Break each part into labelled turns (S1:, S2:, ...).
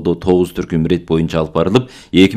S1: кабылдоо 9 түркүм ирет боюнча алып барылып,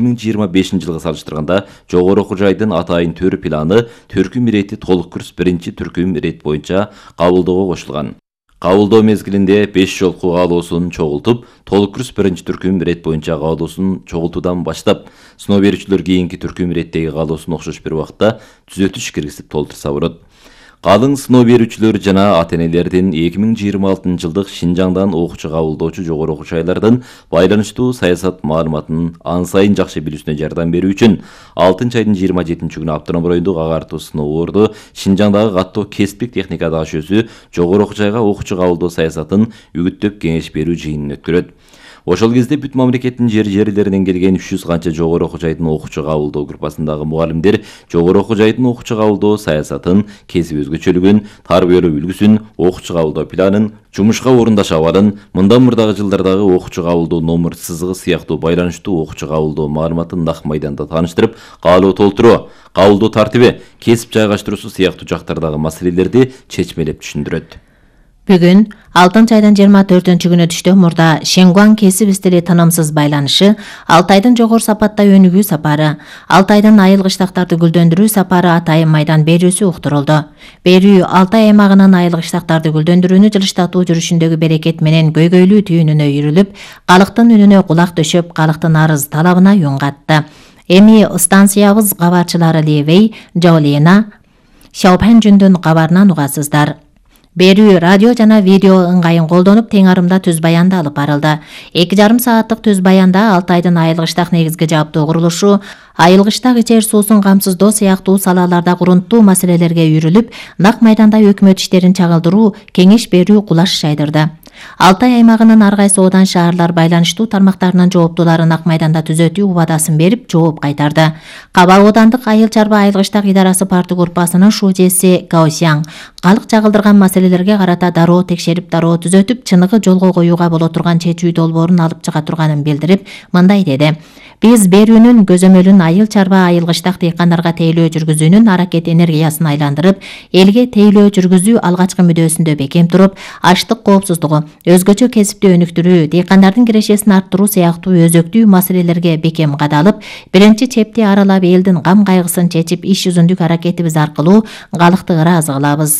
S1: 2025 жылга салыштырганда жогору окуу жайдын атайын төр планы түркүм ирети толук курс 1-түркүм ирет боюнча кабылdoого кошулган. Кабылдоо мезгилинде 5 жолку каалоосун чогултуп, толук курс 1-түркүм ирет боюнча каалоосун чогултуудан баштап, сыноо берүүчүлөр кийинки түркүм иреттеги каалоосун окшош бир убакта түзөтүш киргизип толтурса болот. Калың сыноо берүүчүлөр жана ата-энелердин 2026 жылдык Шинжаңдан окуучу кабылдоочу жогору окуу жайлардын байланыштуу саясат маалыматын ан сайын жакшы билүүсүнө жардам берүү үчүн 6 айдын 27 күнү автоном райондук агартуу сыноо борду Шинжаңдагы каттоо кесиптик техника дагышөсү жогору окуу жайга окуучу кабылдоо саясатын үгүттөп кеңеш берүү жыйынын өткөрөт. Ошол кезде бүт мамлекеттин жерлеринен келген 300 канча жогору окуу жайдын окуучу кабылдоо группасындагы мугалимдер жогору окуу жайдын окуучу кабылдоо саясатын, кесип өзгөчөлүгүн, тарбиялоо үлгүсүн, окуучу кабылдоо планын, жумушка орундаш абалын, мындан мурдагы жылдардагы окуучу кабылдоо номер сызыгы сыяктуу байланыштуу окуучу кабылдоо маалыматын нак майданда тааныштырып, каалоо толтуруу, кабылдоо тартиби, кесип жайгаштыруусу сыяктуу жактардагы маселелерди чечмелеп түшүндүрөт.
S2: Бүгүн 6 айдын 24 күнү түштө мурда Шенгуан кесип стили тынымсыз байланышы, Алтайдын жогору сапатта өнүгүү сапары, Алтайдын айыл кыштактарды гүлдөндүрүү сапары атайын майдан берүүсү уктурулду. Берүү Алтай аймагынын айыл кыштактарды гүлдөндүрүүнү жылыштатуу жүрүшүндөгү берекет менен көйгөйлүү түйүнүнө үйрүлүп, калктын үнүнө кулак төшөп, калктын арыз талабына үн катты. Эми станциябыз кабарчылары Левей, Жаулена, Шаупан жүндүн кабарынан угасыздар. Берүү радио жана видео ыңгайын колдонуп тең арымда түз баянда алып барылды. 2,5 сааттык түз баянда Алтайдын айыл кыштак негизги жаптуу курулушу, айыл кыштак ичер суусун камсыздоо сыяктуу салаларда грунттуу маселелерге үйрүлүп, нак майданда өкмөт иштерин чагылдыруу, кеңеш берүү кулаш жайдырды. Алтай аймагынын ар кайсы одан шаарлар байланыштуу тармактарынын жооптуулары нак майданда түзөтүү убадасын берип, жооп кайтарды. Каба оодандык айыл чарба айыл кыштак идарасы парты группасынын шужеси Гаосяң калк чагылдырган маселелерге карата дароо текшерип, дароо түзөтүп, чыныгы жолго коюуга боло турган чечүү долбоорун алып чыга турганын билдирип, мындай деди: Биз берүүнүн көзөмөлүн айыл чарба айыл кыштак дыйкандарга тейлөө жүргүзүүнүн аракет энергиясын айландырып, элге тейлөө жүргүзүү алгачкы мүдөөсүндө бекем туруп, аштык коопсуздугу, өзгөчө кесипти өнүктүрүү, дыйкандардын кирешесин арттыруу сыяктуу өзөктүү маселелерге бекем кадалып, биринчи чепти аралап элдин кам кайгысын чечип, иш жүзүндүк аракетибиз аркылуу калкты ыраазы кылабыз.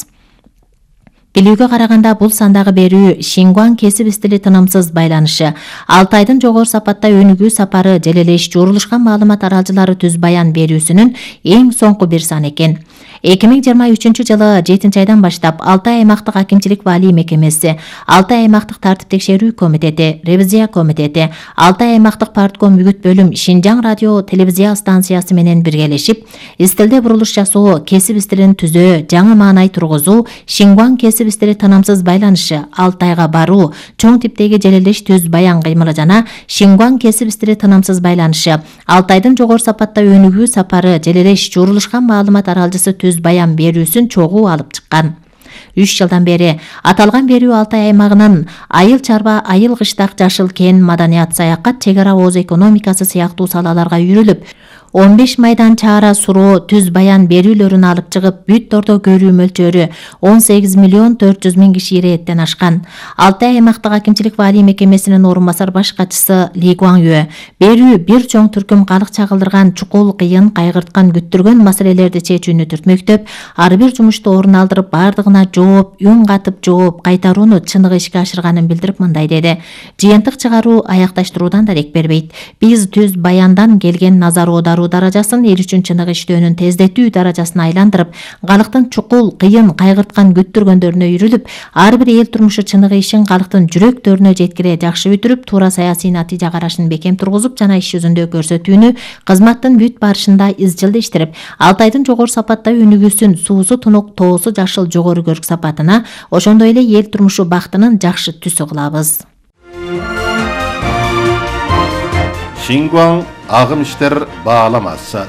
S2: Билүүгө караганда бул сандагы берүү Шенгуан кесип стили тынымсыз байланышы, Алтайдын жогору сапатта өнүгүү сапары желелеш журулушкан маалымат аралжылары түз баян берүүсүнүн эң соңку бир сан экен. 2023 жылы 7 айдан баштап Алтай аймактык акимчилик валий мекемеси, Алтай аймактык тартип текшерүү комитети, ревизия комитети, Алтай аймактык партком үгүт бөлүм Шинжаң радио телевизия станциясы менен биргелешип, стилде бурулуш жасоо, кесип стилин түзөө, жаңы маанай тургузуу, Шенгуан кесип стили тынымсыз байланышы, Алтайга баруу, чоң типтеги желелеш түз баян кыймылы жана Шенгуан кесип стили тынымсыз байланышы, Алтайдын жогору сапатта өнүгүү сапары желелеш журулушкан маалымат аралжысы түз баян берүүсүн чогуу алып чыккан. 3 жылдан бери аталган берүү Алтай аймагынын айыл чарба, айыл кыштак, жашыл кен, маданият, саякат, чек ара ооз экономикасы сыяктуу салаларга үйрүлүп, 15 майдан чаара суроо түз баян берүүлөрүн алып чыгып, бүт тордо көрүү мөлчөрү 18 миллион 400 миң киши ирээттен ашкан. Алтай аймактык акимчилик валий мекемесинин орун басар баш катчысы Ли Гуаңюэ берүү бир чоң түркүм калк чагылдырган, чукул, кыйын, кайгырткан, күттүргөн маселелерди чечүүнү түртмөктөп, ар бир жумушту орун алдырып, бардыгына жооп, үн катып жооп кайтарууну чыныгы ишке ашырганын билдирип мындай деди: Жыйынтык чыгаруу аякташтыруудан да дек бербейт. Биз түз баяндан келген назар оодаруу даражасын эл үчүн чыныгы иштөөнүн тездетүү даражасына айландырып, калктын чукул, кыйын, кайгырткан, күттүргөндөрүнө үйрүлүп, ар бир эл турмушу чыныгы ишин калктын жүрөктөрүнө жеткире жакшы бүтүрүп, туура саясий натыйжа карашын бекем тургузуп жана иш жүзүндө көрсөтүүнү кызматтын бүт барышында изчилдүү иштирип, Алтайдын жогору сапатта өнүгүүсүн суусу тунук, тоосу жашыл жогору көрк сапатына, ошондой эле эл турмушу бактынын жакшы түсү кылабыз.
S3: Шенгуан агым иштер бааламасы.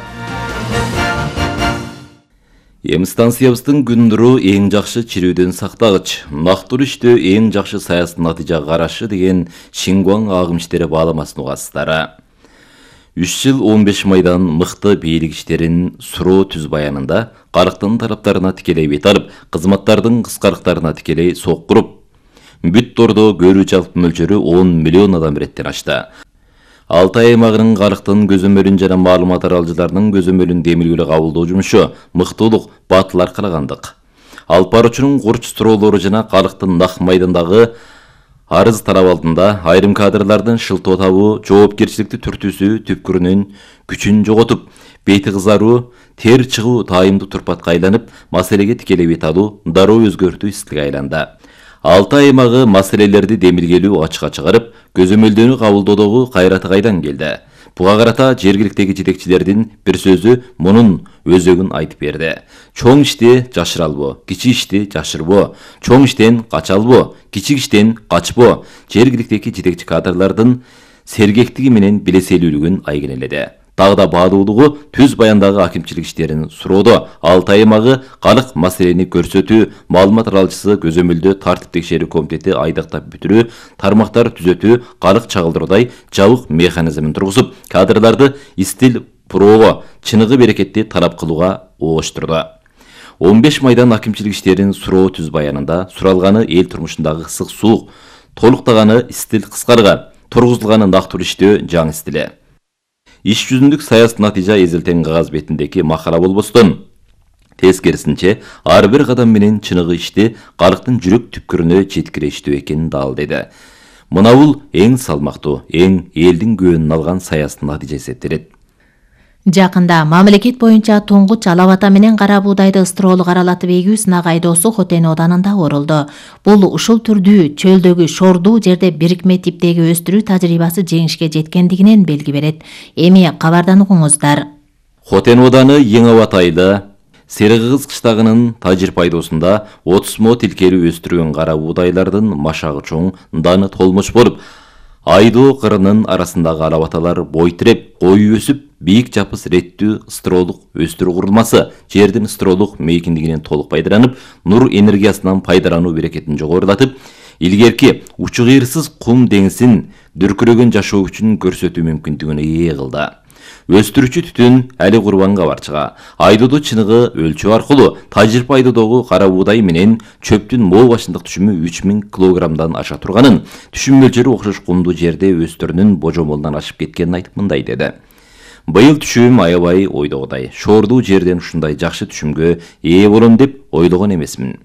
S1: Эми станциябыздын күндүрү эң жакшы чирүүдөн сактагыч, нактуу иштөө эң жакшы саясий натыйжа карашы деген Шенгуан агым иштери бааламасын угасыздар. 3 жыл 15 майдан мыкты бийлик иштерин суроо түз баянында калктын тараптарына тикелей бет алып, кызматтардын кыскарыктарына тикелей соккуруп, бүт тордо көрүү жалпы мөлчөрү 10 миллион адам иреттен ашты. Алтай аймагынын калктын көзөмөлүн жана маалымат аралжыларынын көзөмөлүн демилгелүү кабылдоо жумушу мыктуулук, батыл аркалагандык. Алып баруучунун курч суроолору жана калктын нак майдандагы арыз талап алдында айрым кадрлардын шылтоо табуу, жоопкерчиликти түртүүсү түпкүрүнүн күчүн жоготуп, бети кызаруу, тер чыгуу таайымдуу турпатка айланып, маселеге тикелей бет алуу дароо өзгөртүү истилге айланды. Алтай аймагы маселелерди демилгелүү ачыкка чыгарып, көзөмөлдөнү кабылдоодогу кайраты кайдан келди? Буга карата жергиликтеги жетекчилердин бир сөзү мунун өзөгүн айтып берди. Чоң ишти жашыралбы, кичи ишти жашырбы, чоң иштен качалбы, кичик иштен качпы. Жергиликтеги жетекчи кадрлардын сергектиги менен белеселүүлүгүн айгинеледи. Дагы да баалуулугу түз баяндагы акимчилик иштерин суроодо Алтай аймагы калк маселени көрсөтүү, маалымат аралчысы көзөмөлдө тартип текшерүү комитети айдактап бүтүрүү, тармактар түзөтүү, калк чагылдыруудай жабык механизмин тургузуп, кадрларды истил проого, чыныгы берекетти талап кылууга ооштурду. 15 майдан акимчилик иштерин суроо түз баянында суралганы эл турмушундагы ысык суук, толуктаганы истил кыскарга, тургузулганы нактуу иштөө жаңы истиле. Иш жүзүндүк саясий натыйжа эзилтен кагаз бетиндеги макала болбостон, тескерисинче ар бир кадам менен чыныгы ишти калктын жүрөк түпкүрүнө жеткирештүү экенин даалдады. Мына бул эң салмактуу, эң элдин көөнүн алган саясий натыйжа эсептелет.
S2: Жакында мамлекет боюнча туңгуч ала бата менен кара буудайды ыстыроолук аралатып эгүү сынак айдоосу Хотен оданында орулду. Бул ушул түрдүү чөлдөгү шордуу жерде бирикме типтеги өстүрүү тажрыйбасы жеңишке жеткендигинен белги берет. Эми кабардан угуңуздар.
S1: Хотен оданы Ең Абатайды Серигиз кыштагынын тажирп айдоосунда 30 мо тилкелүү өстүргөн кара буудайлардын машагы чоң, даны толмоч болуп, айдоо кырынын арасындагы алабаталар бой тиреп, коюу өсүп, бийик жапыс реттүү ыстыроолук өстүрүү курулмасы жердин ыстыроолук мейкиндигинен толук пайдаланып, нур энергиясынан пайдалануу берекетин жогорулатып, илгерки учу кыйырсыз кум деңизин дүркүрөгөн жашоо үчүн көрсөтүү мүмкүндүгүнө ээ кылды. Өстүрүүчү түтүн али курбанга барчыга, айдоодо чыныгы өлчөө аркылуу тажирп айдоодогу кара буудай менен чөптүн мол башындык түшүмү 3000 килограммдан аша турганын, түшүм мөлчөрү окшош кумдуу жерде өстөрүнүн божомолунан ашып кеткенин айтып мындай деди. Быйыл түшүм аябай ойдогудай, шордуу жерден ушундай жакшы түшүмгө ээ болом деп ойлогон эмесмин.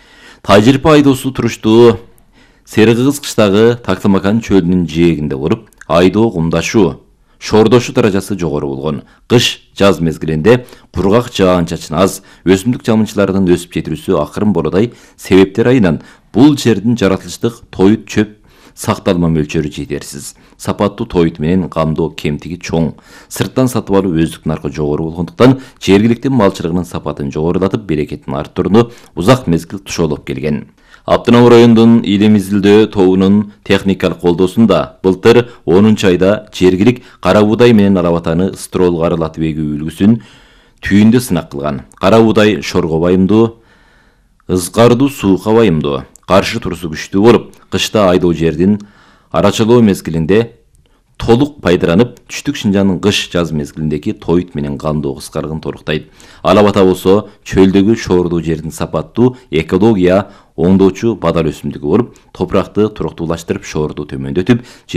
S1: Тажирп айдоосу туруштуу Серигиз кыштагы Тактымакан чөлүнүн жээгинде болуп, айдоо кумдашуу, шордошуу даражасы жогору болгон. Кыш, жаз мезгилинде кургак жаан-чачын аз, өсүмдүк жамынчыларынын өсүп жетирүүсү акырын болодай себептер айынан бул жердин жаратылыштык тоют чөп сакталма мөлчөрү жетерсиз. Сапаттуу тоют менен камдоо кемтиги чоң. Сырттан сатып алуу өздүк наркы жогору болгондуктан жергиликтин малчылыгынын сапатын жогорулатып, берекетин арттырууну узак мезгил тушоолоп келген. Аптынау райондун Илем Изилдөө тобунун техникалык колдоосунда былтыр 10 айда жергилик кара буудай менен алабатаны ыстыроолук аралатып эгүү үлгүсүн түйүндө сынак кылган. Кара буудай шорго байымдуу, ызгардуу суукка байымдуу, каршы турусу күчтүү болуп, кышта айдоо жердин арачылоо мезгилинде толук пайдаланып, түштүк Шинжандын кыш-жаз мезгилиндеги тоют менен камдоо кыскаргын толуктайт. Алабата болсо чөлдөгү шордуу жердин сапаттуу экология оңдоочу бадал өсүмдүгү болуп, топуракты туруктуулаштырып, шорду төмөндөтүп,